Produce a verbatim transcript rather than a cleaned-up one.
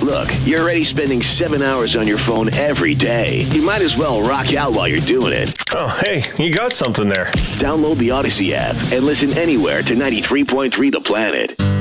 Look, you're already spending seven hours on your phone every day. You might as well rock out while you're doing it. Oh, hey, you got something there. Download the Odyssey app and listen anywhere to ninety-three point three The Planet.